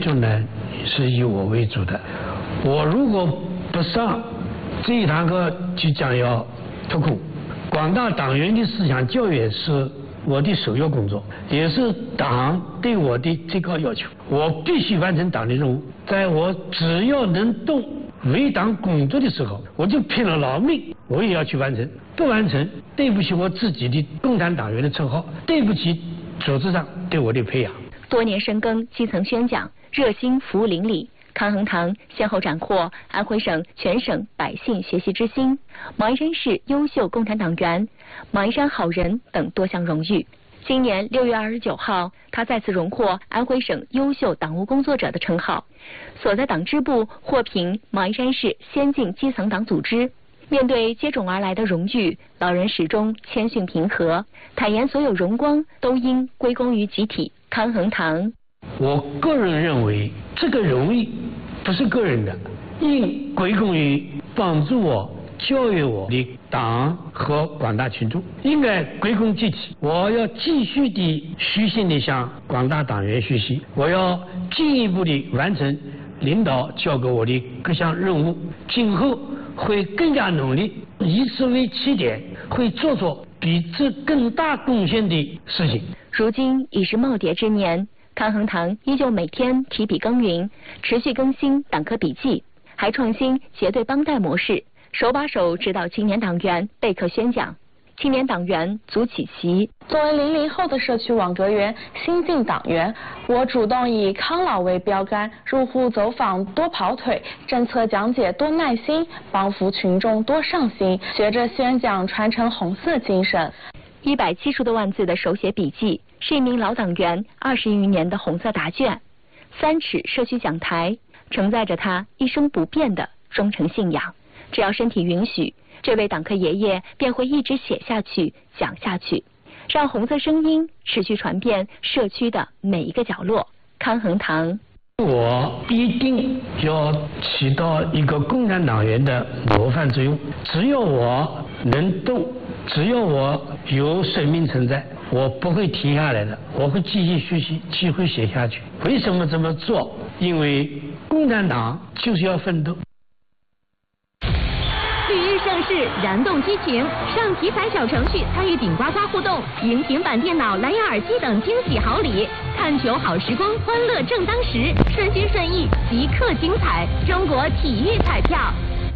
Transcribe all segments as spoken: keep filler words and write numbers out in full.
作呢是以我为主的。我如果不上这一堂课，就将要脱裤。广大党员的思想教育是我的首要工作，也是党对我的最高要求。我必须完成党的任务，在我只要能动为党工作的时候，我就拼了老命，我也要去完成。不完成，对不起我自己的共产党员的称号，对不起组织上对我的培养。 多年深耕基层宣讲，热心服务邻里，康恒堂先后斩获安徽省全省百姓学习之星、毛山市优秀共产党员、毛山好人等多项荣誉。今年六月二十九号，他再次荣获安徽省优秀党务工作者的称号，所在党支部获评毛山市先进基层党组织。面对接踵而来的荣誉，老人始终谦逊平和，坦言所有荣光都应归功于集体康恒堂。 我个人认为，这个荣誉不是个人的，应归功于帮助我、教育我的党和广大群众，应该归功集体。我要继续的虚心的向广大党员学习，我要进一步的完成领导交给我的各项任务，今后会更加努力，以此为起点，会做出比这更大贡献的事情。 如今已是耄耋之年，康恒堂依旧每天提笔耕耘，持续更新党课笔记，还创新结对帮带模式，手把手指导青年党员备课宣讲。青年党员组起席。 作为零零后的社区网格员、新进党员，我主动以康老为标杆，入户走访多跑腿，政策讲解多耐心，帮扶群众多上心，学着宣讲传承红色精神。 一百七十多万字的手写笔记，是一名老党员二十余年的红色答卷。三尺社区讲台，承载着他一生不变的忠诚信仰。只要身体允许，这位党课爷爷便会一直写下去、讲下去，让红色声音持续传遍社区的每一个角落。康恒堂， 我一定要起到一个共产党员的模范作用。只要我能动，只要我有生命存在，我不会停下来的，我会继续学习，继续写下去。为什么这么做？因为共产党就是要奋斗。 绿日盛世，燃动激情，上体彩小程序参与顶呱呱互动，赢平板电脑、蓝牙耳机等惊喜好礼。看球好时光，欢乐正当时，顺心顺意，即刻精彩！中国体育彩票。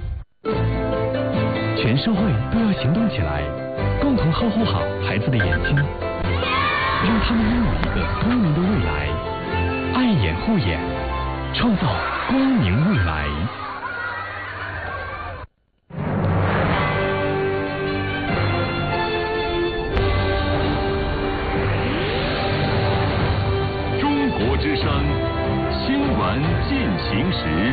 全社会都要行动起来，共同呵护好孩子的眼睛，让他们拥有一个光明的未来。爱眼护眼，创造光明未来。 中国之声新闻进行时。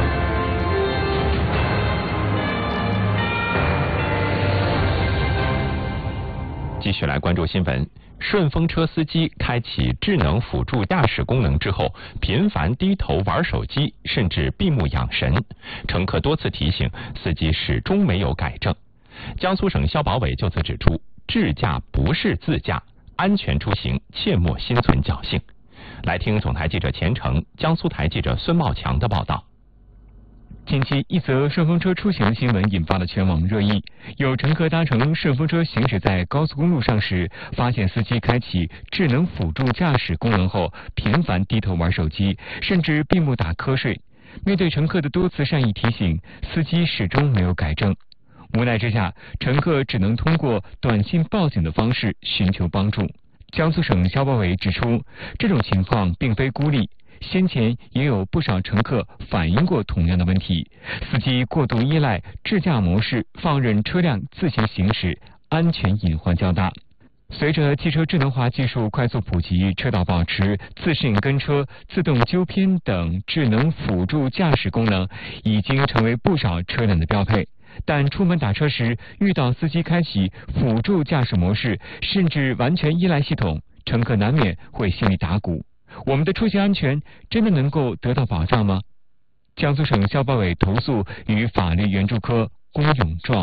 继续来关注新闻。顺风车司机开启智能辅助驾驶功能之后，频繁低头玩手机，甚至闭目养神。乘客多次提醒，司机始终没有改正。江苏省消保委就此指出，智驾不是自驾，安全出行切莫心存侥幸。来听总台记者钱程、江苏台记者孙茂强的报道。 近期，一则顺风车出行的新闻引发了全网热议。有乘客搭乘顺风车行驶在高速公路上时，发现司机开启智能辅助驾驶功能后，频繁低头玩手机，甚至闭目打瞌睡。面对乘客的多次善意提醒，司机始终没有改正。无奈之下，乘客只能通过短信报警的方式寻求帮助。江苏省消保委指出，这种情况并非孤立。先前也有不少乘客反映过同样的问题，司机过度依赖智驾模式，放任车辆自行行驶，安全隐患较大。随着汽车智能化技术快速普及，车道保持、自适应跟车、自动纠偏等智能辅助驾驶功能已经成为不少车辆的标配。但出门打车时遇到司机开启辅助驾驶模式，甚至完全依赖系统，乘客难免会心里打鼓。我们的出行安全真的能够得到保障吗？江苏省消保委投诉与法律援助科龚永壮。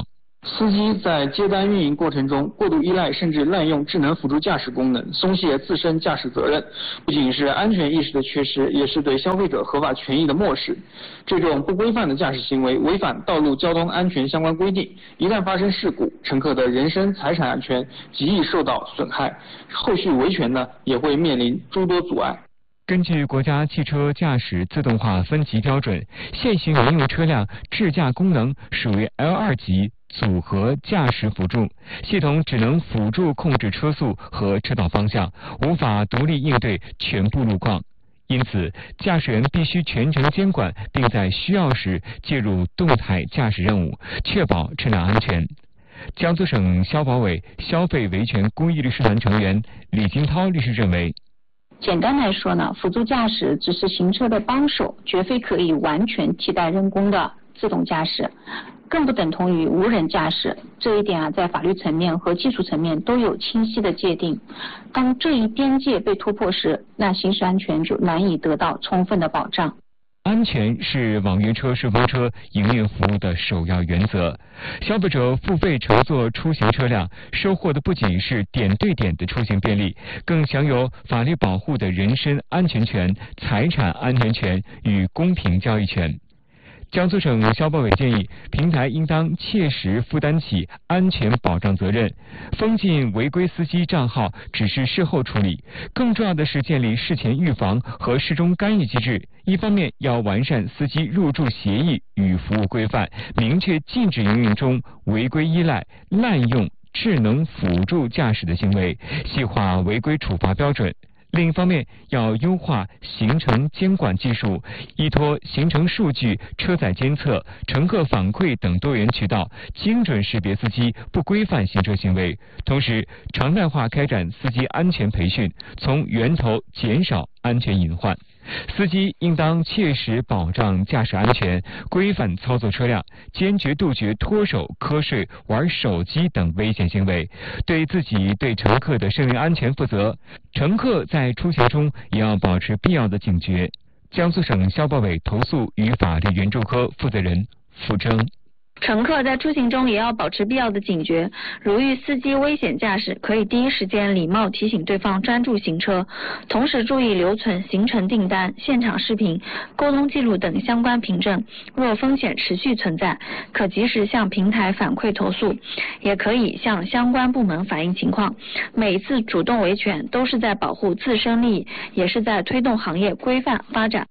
司机在接单运营过程中过度依赖甚至滥用智能辅助驾驶功能，松懈自身驾驶责任，不仅是安全意识的缺失，也是对消费者合法权益的漠视。这种不规范的驾驶行为违反道路交通安全相关规定，一旦发生事故，乘客的人身财产安全极易受到损害，后续维权呢也会面临诸多阻碍。 根据国家汽车驾驶自动化分级标准，现行民用车辆智驾功能属于 L 二 级组合驾驶辅助系统，只能辅助控制车速和车道方向，无法独立应对全部路况。因此，驾驶员必须全程监管，并在需要时介入动态驾驶任务，确保车辆安全。江苏省消保委消费维权公益律师团成员李金涛律师认为， 简单来说呢，辅助驾驶只是行车的帮手，绝非可以完全替代人工的自动驾驶，更不等同于无人驾驶。这一点啊，在法律层面和技术层面都有清晰的界定。当这一边界被突破时，那行驶安全就难以得到充分的保障。 安全是网约车、顺风车营运服务的首要原则。消费者付费乘坐出行车辆，收获的不仅是点对点的出行便利，更享有法律保护的人身安全权、财产安全权与公平交易权。江苏省消保委建议，平台应当切实负担起安全保障责任，封禁违规司机账号只是事后处理，更重要的是建立事前预防和事中干预机制。一方面要完善司机入驻协议与服务规范，明确禁止营运中违规依赖、滥用智能辅助驾驶的行为，细化违规处罚标准。另一方面，要优化行程监管技术，依托行程数据、车载监测、乘客反馈等多元渠道，精准识别司机不规范行车行为。同时，常态化开展司机安全培训，从源头减少安全隐患。司机应当切实保障驾驶安全，规范操作车辆，坚决杜绝脱手、瞌睡、玩手机等危险行为，对自己、对乘客的生命安全负责。乘客在出行中也要保持必要的警觉。江苏省消保委投诉与法律援助科负责人付征。 乘客在出行中也要保持必要的警觉，如遇司机危险驾驶，可以第一时间礼貌提醒对方专注行车，同时注意留存行程订单、现场视频、沟通记录等相关凭证。若风险持续存在，可及时向平台反馈投诉，也可以向相关部门反映情况。每次主动维权都是在保护自身利益，也是在推动行业规范发展。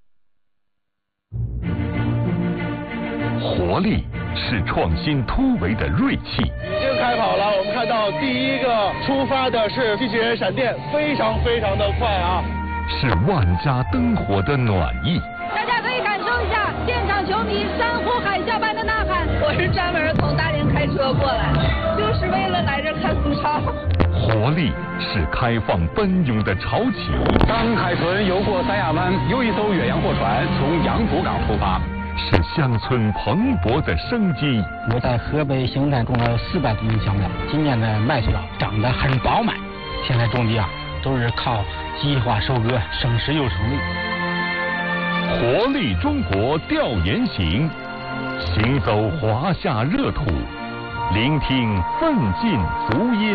活力是创新突围的锐气。 已经开跑了，我们看到第一个出发的是机器人闪电，非常非常的快啊！ 是万家灯火的暖意。 大家可以感受一下现场球迷山呼海啸般的呐喊。我是专门从大连开车过来，就是为了来这看足超。 活力是开放奔涌的潮起。 当海豚游过三亚湾，又一艘远洋货船从扬浦港出发。 是乡村蓬勃的生机。 我在河北邢台种了四百多亩小麦，今年的麦穗啊长得很饱满。现在种地啊都是靠计划收割，省时又省力。 活力中国调研行，行走华夏热土，聆听奋进足音。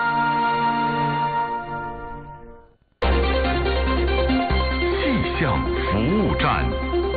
气象服务站。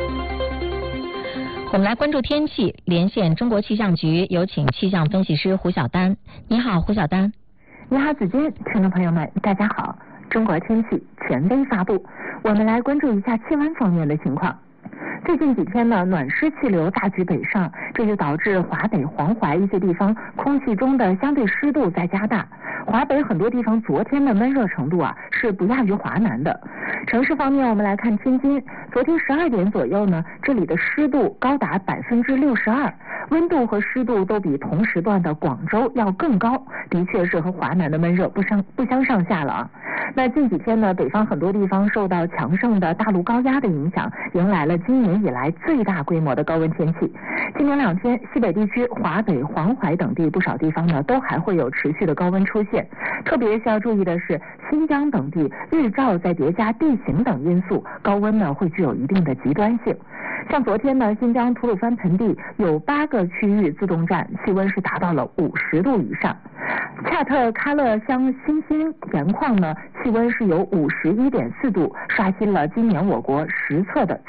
我们来关注天气，连线中国气象局，有请气象分析师胡晓丹。你好，胡晓丹。 你好，子君，听众朋友们，大家好。中国天气权威发布，我们来关注一下气温方面的情况。最近几天呢，暖湿气流大举北上，这就导致华北、黄淮一些地方空气中的相对湿度在加大。华北很多地方昨天的闷热程度啊是不亚于华南的。城市方面，我们来看天津，昨天十二点左右呢，这里的湿度高达百分之六十二，温度和湿度都比同时段的广州要更高，的确是和华南的闷热不相不相上下了啊。那近几天呢，北方很多地方受到强盛的大陆高压的影响，迎来了今年以来最大规模的高温天气。今明两天，西北地区、华北、黄淮等地不少地方呢，都还会有持续的高温出现。特别需要注意的是，新疆等地日照再叠加地形等因素，高温呢会具有一定的极端性。 像昨天呢，新疆吐鲁番盆地有八个区域自动站气温是达到了五十度以上。恰特喀勒乡新兴盐矿呢，气温是有五十一点四度，刷新了今年我国实测的